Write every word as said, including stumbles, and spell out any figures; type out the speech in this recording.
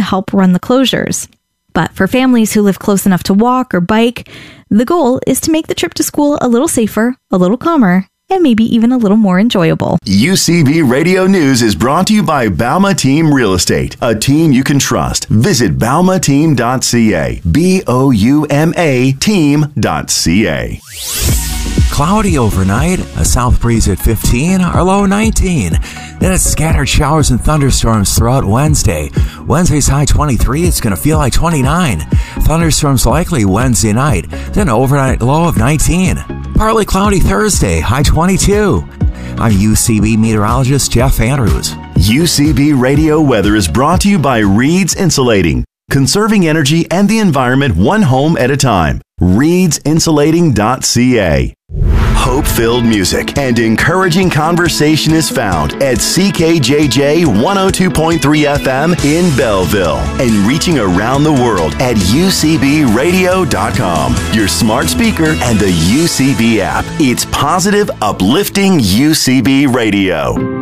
to help run the closures. But for families who live close enough to walk or bike, the goal is to make the trip to school a little safer, a little calmer, and maybe even a little more enjoyable. U C B Radio News is brought to you by Bauma Team Real Estate, a team you can trust. Visit bauma team dot c a, B O U M A team dot c a. Cloudy overnight, a south breeze at fifteen, our low nineteen. Then it's scattered showers and thunderstorms throughout Wednesday. Wednesday's high twenty-three, it's going to feel like twenty-nine. Thunderstorms likely Wednesday night, then overnight low of nineteen. Partly cloudy Thursday, high twenty-two. I'm U C B meteorologist Jeff Andrews. U C B Radio Weather is brought to you by Reed's Insulating, conserving energy and the environment one home at a time. reeds insulating dot c a. Hope-filled music and encouraging conversation is found at C K J J one oh two point three F M in Belleville and reaching around the world at U C B radio dot com, your smart speaker, and the U C B app. It's positive, uplifting U C B Radio.